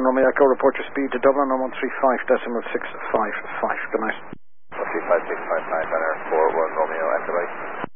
Romeo Echo, report your speed to Dublin on 135.655. Good night. 135.655, Banner 41 Romeo Echo, right.